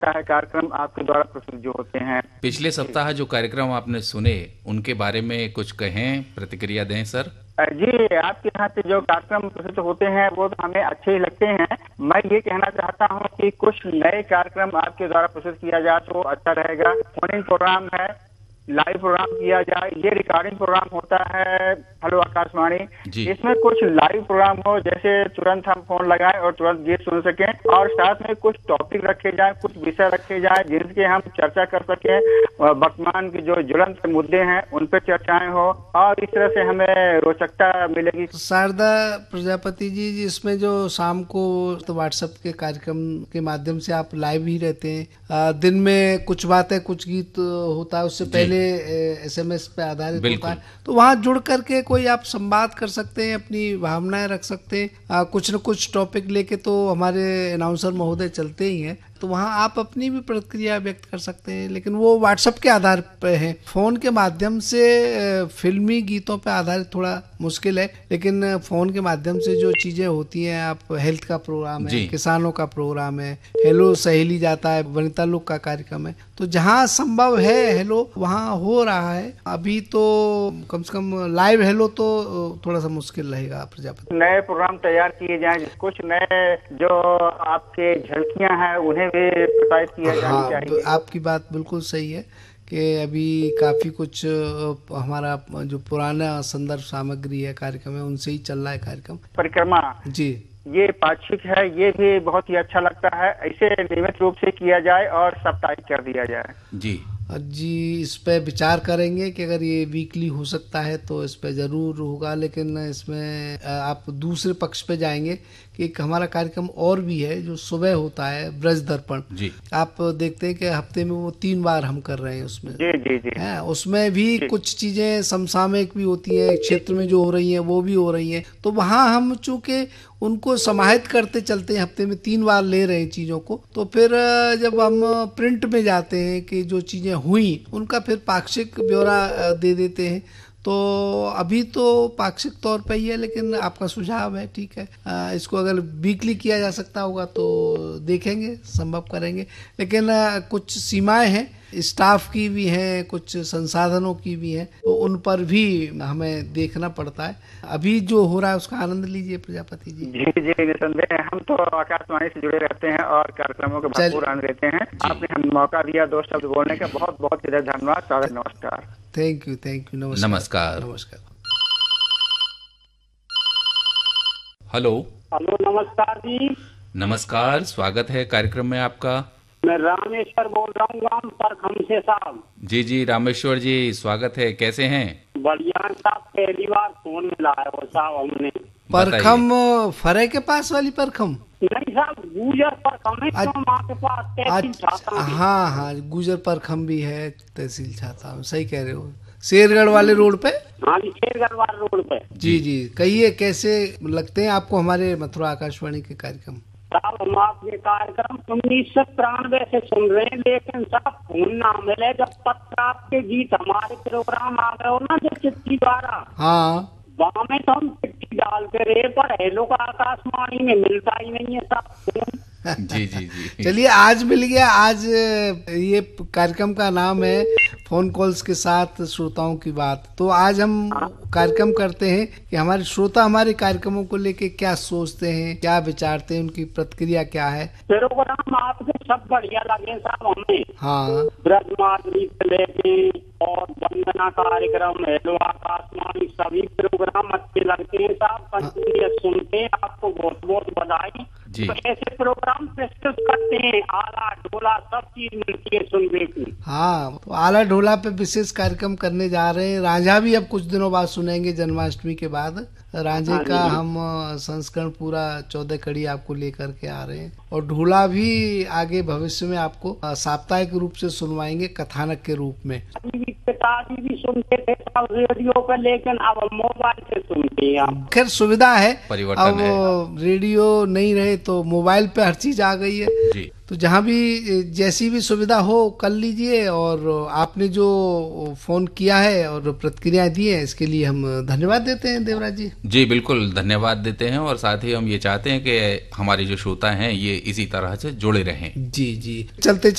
है कार्यक्रम आपके द्वारा प्रस्तुत जो होते हैं। पिछले सप्ताह जो कार्यक्रम आपने सुने उनके बारे में कुछ कहें, प्रतिक्रिया दें सर। जी, आपके यहाँ से जो कार्यक्रम प्रस्तुत होते हैं वो तो हमें अच्छे ही लगते हैं। मैं ये कहना चाहता हूँ कि कुछ नए कार्यक्रम आपके द्वारा प्रस्तुत किया जाए तो अच्छा रहेगा। फोन इन प्रोग्राम है, लाइव प्रोग्राम किया जाए, ये रिकॉर्डिंग प्रोग्राम होता है हेलो आकाशवाणी, इसमें कुछ लाइव प्रोग्राम हो, जैसे तुरंत हम फोन लगाएं और तुरंत गीत सुन सकें, और साथ में कुछ टॉपिक रखे जाएं, कुछ विषय रखे जाएं जिनके हम चर्चा कर सकें। वर्तमान की जो ज्वलंत मुद्दे हैं उन पर चर्चाएं हो, और इस तरह से हमें रोचकता मिलेगी। शारदा प्रजापति जी, इसमें जो शाम को तो व्हाट्सएप के कार्यक्रम के माध्यम से आप लाइव ही रहते हैं, दिन में कुछ बातें कुछ गीत होता है, उससे पहले SMS पे आधारित होता है, तो वहाँ जुड़ करके कोई आप संवाद कर सकते हैं, अपनी भावनाएं रख सकते हैं। कुछ न कुछ टॉपिक लेके तो हमारे अनाउंसर महोदय चलते ही हैं, तो वहाँ आप अपनी भी प्रतिक्रिया व्यक्त कर सकते हैं, लेकिन वो व्हाट्सएप के आधार पर है। फोन के माध्यम से फिल्मी गीतों पर आधारित थोड़ा मुश्किल है, लेकिन फोन के माध्यम से जो चीजें होती हैं, आप हेल्थ का प्रोग्राम है, किसानों का प्रोग्राम है, हेलो सहेली जाता है, वनिता लोक का कार्यक्रम है, तो जहाँ संभव है हेलो वहाँ हो रहा है। अभी तो कम से कम लाइव हेलो तो थोड़ा सा मुश्किल रहेगा। प्रजापति, नए प्रोग्राम तैयार किए जाएं, कुछ नए जो आपके झलकियां हैं उन्हें भी प्रसारित किया जाना चाहिए। आपकी बात बिल्कुल सही है कि अभी काफी कुछ हमारा जो पुराना संदर्भ सामग्री है कार्यक्रम है उनसे ही चल रहा है कार्यक्रम। परिक्रमा जी, ये पाक्षिक है, ये भी बहुत ही अच्छा लगता है, ऐसे नियमित रूप से किया जाए और साप्ताहिक कर दिया जाए। जी, इस पे विचार करेंगे कि अगर ये वीकली हो सकता है तो इस पे जरूर होगा, लेकिन इसमें आप दूसरे पक्ष पे जाएंगे कि एक हमारा कार्यक्रम और भी है जो सुबह होता है, ब्रज दर्पण। आप देखते हैं कि हफ्ते में वो 3 बार हम कर रहे हैं उसमें। जी। है, उसमें भी कुछ चीजें समसामयिक भी होती है, क्षेत्र में जो हो रही है वो भी हो रही है, तो वहाँ हम चूंकि उनको समाहित करते चलते हैं, हफ्ते में 3 बार ले रहे हैं चीजों को, तो फिर जब हम प्रिंट में जाते हैं कि जो चीजें हुई उनका फिर पाक्षिक ब्यौरा दे देते हैं। तो अभी तो पाक्षिक तौर पे ही है, लेकिन आपका सुझाव है, ठीक है, इसको अगर वीकली किया जा सकता होगा तो देखेंगे, संभव करेंगे, लेकिन कुछ सीमाएं हैं, स्टाफ की भी हैं, कुछ संसाधनों की भी हैं, तो उन पर भी हमें देखना पड़ता है। अभी जो हो रहा है उसका आनंद लीजिए प्रजापति जी। जी, निसंदेह हम तो आकाशवाणी से जुड़े रहते हैं और कार्यक्रमों का भरपूर आनंद लेते हैं। आपने हमें मौका दिया 2 शब्द बोलने का, बहुत बहुत धन्यवाद। सादर नमस्कार। थैंक यू, नमस्कार। हेलो, नमस्कार जी। नमस्कार, स्वागत है कार्यक्रम में आपका। मैं रामेश्वर बोल रहा हूँ, गांव परखम से साहब। जी, रामेश्वर जी, स्वागत है, कैसे हैं? बढ़िया साहब, पहली बार फोन मिला है वो साहब हमने। परखम फरे के पास वाली परखम? नहीं साहब, गुजर परखम है, के पास तहसील छाता। हाँ, गुजर परखम भी है, तहसील छाता, सही कह रहे हो, शेरगढ़ वाले रोड पे। हाँ जी, शेरगढ़ वाले रोड पे। जी, कहिए कैसे लगते हैं आपको हमारे मथुरा आकाशवाणी के कार्यक्रम? साहब, हम आपके कार्यक्रम 1993 से सुन रहे हैं, लेकिन साहब फोन ना मिले। जब पत्र आपके गीत हमारे प्रोग्राम आ गए हो ना, जो चिट्ठी द्वारा, हाँ, वहाँ में तो हम चिट्ठी डालते रहे, पर हेलो का आकाशवाणी में मिलता ही नहीं है साहब फोन। जी। चलिए, आज मिल गया। आज ये कार्यक्रम का नाम है फोन कॉल्स के साथ श्रोताओं की बात। तो आज हम कार्यक्रम करते हैं कि हमारे श्रोता हमारे कार्यक्रमों को लेके क्या सोचते हैं, क्या विचारते हैं, उनकी प्रतिक्रिया क्या है। प्रोग्राम आपके सब बढ़िया लगे साहब हमें। हाँ, ब्रजमाधुरी से लेके और वंदना कार्यक्रम, हेलो आकाशवाणी, सभी प्रोग्राम अच्छे लगते हैं साहब, कंटिन्यूअस सुनते हैं। आपको बहुत बहुत बधाई। तो ऐसे प्रोग्राम प्रस्तुत करते हैं, आला ढोला सब चीज मिलती है सुनने की। हाँ, तो आला ढोला पे विशेष कार्यक्रम करने जा रहे हैं। रांझा भी अब कुछ दिनों बाद सुनेंगे, जन्माष्टमी के बाद रांझे का हम संस्करण पूरा 14 कड़ी आपको लेकर के आ रहे हैं, और ढोला भी आगे भविष्य में आपको साप्ताहिक रूप से सुनवाएंगे, कथानक के रूप में। पिताजी भी सुनते थे रेडियो पे, लेकिन अब मोबाइल से सुनते हैं। खैर सुविधा है, परिवर्तन अब रेडियो नहीं रहे तो मोबाइल पे हर चीज आ गई है, तो जहाँ भी जैसी भी सुविधा हो कर लीजिए। और आपने जो फोन किया है और प्रतिक्रियाएं दी है इसके लिए हम धन्यवाद देते हैं देवराज जी। जी बिल्कुल धन्यवाद देते हैं, और साथ ही हम ये चाहते हैं कि हमारे जो श्रोता हैं ये इसी तरह से जुड़े रहें। जी जी, चलते